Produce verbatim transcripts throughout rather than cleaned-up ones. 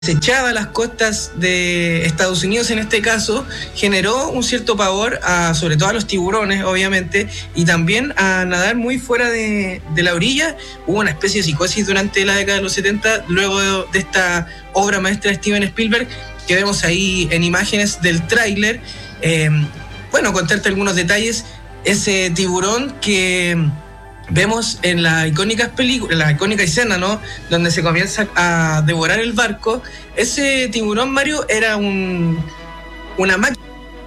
acechaba a las costas de Estados Unidos en este caso, generó un cierto pavor a, sobre todo a los tiburones, obviamente, y también a nadar muy fuera de, de la orilla. Hubo una especie de psicosis durante la década de los setenta, luego de, de esta obra maestra de Steven Spielberg, que vemos ahí en imágenes del tráiler. Eh, bueno, contarte algunos detalles. Ese tiburón que vemos en la icónica película, la icónica escena, ¿no?, donde se comienza a devorar el barco. Ese tiburón, Mario, era un una máquina,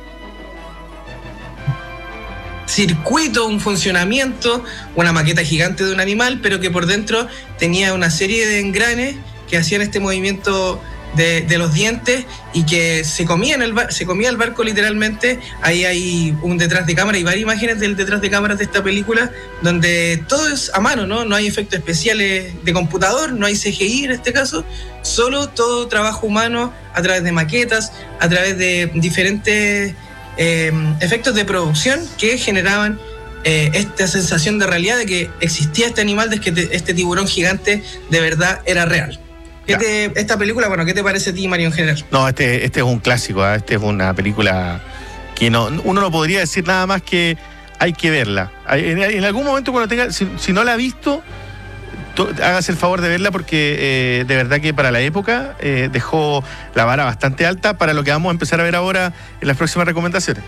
circuito, un funcionamiento, una maqueta gigante de un animal, pero que por dentro tenía una serie de engranes que hacían este movimiento de, de los dientes y que se comía, en el bar, se comía el barco literalmente. Ahí hay un detrás de cámara y varias imágenes del detrás de cámaras de esta película, donde todo es a mano, ¿no? No hay efectos especiales de computador, no hay C G I en este caso, solo todo trabajo humano a través de maquetas, a través de diferentes eh, efectos de producción que generaban eh, esta sensación de realidad de que existía este animal, de que te, este tiburón gigante de verdad era real. ¿Qué te, esta película, bueno, qué te parece a ti, Mario, en general? No, este, este es un clásico, ¿eh? Este es una película que no, uno no podría decir nada más que hay que verla. En, en algún momento cuando tenga, si, si no la ha visto, to, hágase el favor de verla porque eh, de verdad que para la época eh, dejó la vara bastante alta para lo que vamos a empezar a ver ahora en las próximas recomendaciones.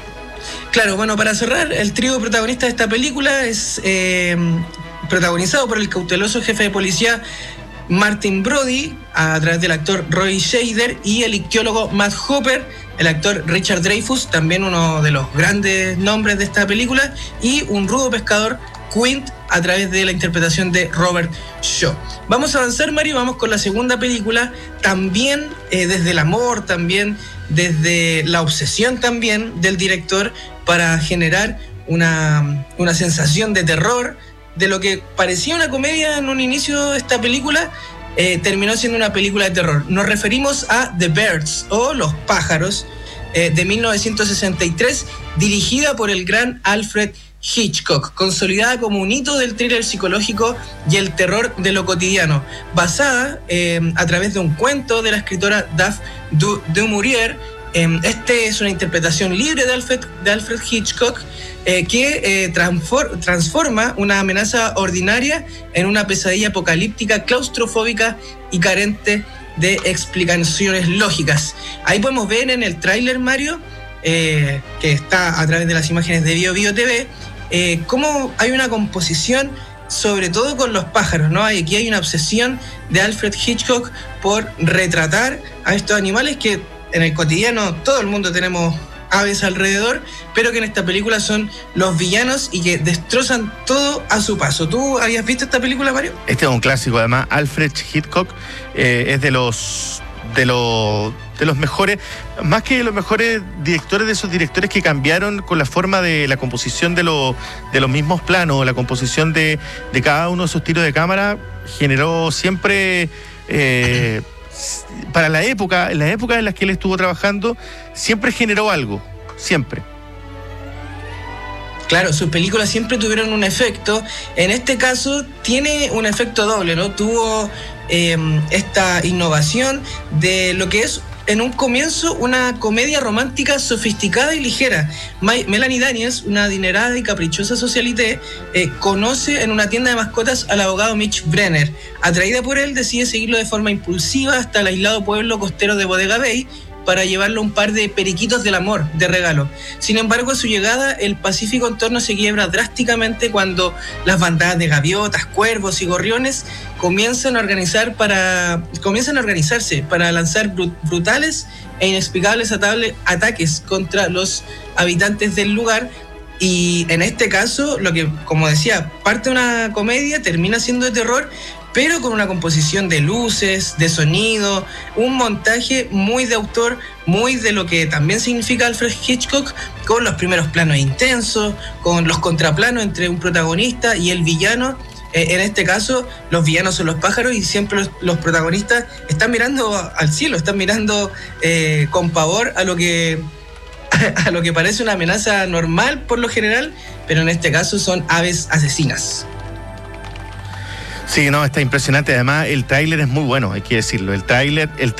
Claro, bueno, para cerrar, el trío protagonista de esta película es eh, protagonizado por el cauteloso jefe de policía Martin Brody, a través del actor Roy Scheider, y el ictiólogo Matt Hopper, el actor Richard Dreyfuss, también uno de los grandes nombres de esta película, y un rudo pescador, Quint, a través de la interpretación de Robert Shaw. Vamos a avanzar, Mario, vamos con la segunda película, también eh, desde el amor, también desde la obsesión también del director para generar una, una sensación de terror. De lo que parecía una comedia en un inicio, esta película eh, terminó siendo una película de terror. Nos referimos a The Birds, o Los Pájaros, eh, de mil novecientos sesenta y tres, dirigida por el gran Alfred Hitchcock, consolidada como un hito del thriller psicológico y el terror de lo cotidiano, basada eh, a través de un cuento de la escritora Daphne du, du Maurier. Eh, este es una interpretación libre de Alfred, de Alfred Hitchcock, eh, que eh, transfor, transforma una amenaza ordinaria en una pesadilla apocalíptica, claustrofóbica y carente de explicaciones lógicas. Ahí podemos ver en el tráiler, Mario, eh, que está a través de las imágenes de Bio Bio T V, eh, cómo hay una composición, sobre todo con los pájaros, ¿no? Aquí hay una obsesión de Alfred Hitchcock por retratar a estos animales que en el cotidiano todo el mundo tenemos aves alrededor, pero que en esta película son los villanos y que destrozan todo a su paso. ¿Tú habías visto esta película, Mario? Este es un clásico, además. Alfred Hitchcock eh, es de los de los de los mejores, más que los mejores directores, de esos directores que cambiaron con la forma de la composición de, lo, de los mismos planos, la composición de, de cada uno de sus tiros de cámara, generó siempre eh, para la época, en la época en la que él estuvo trabajando, siempre generó algo, siempre. Claro, sus películas siempre tuvieron un efecto. En este caso tiene un efecto doble, ¿no? Tuvo eh, esta innovación de lo que es en un comienzo una comedia romántica sofisticada y ligera. My, Melanie Daniels, una adinerada y caprichosa socialité, eh, conoce en una tienda de mascotas al abogado Mitch Brenner. Atraída por él, decide seguirlo de forma impulsiva hasta el aislado pueblo costero de Bodega Bay para llevarle un par de periquitos del amor de regalo. Sin embargo, a su llegada, el pacífico entorno se quiebra drásticamente cuando las bandadas de gaviotas, cuervos y gorriones comienzan a organizar para comienzan a organizarse para lanzar brutales e inexplicables ataques contra los habitantes del lugar. Y en este caso, lo que, como decía, parte de una comedia, termina siendo de terror, pero con una composición de luces, de sonido, un montaje muy de autor, muy de lo que también significa Alfred Hitchcock, con los primeros planos intensos, con los contraplanos entre un protagonista y el villano. Eh, en este caso, los villanos son los pájaros y siempre los, los protagonistas están mirando al cielo, están mirando eh, con pavor a lo que a lo que parece una amenaza normal por lo general, pero en este caso son aves asesinas. Sí, no, está impresionante. Además, el tráiler es muy bueno, hay que decirlo. El tráiler, el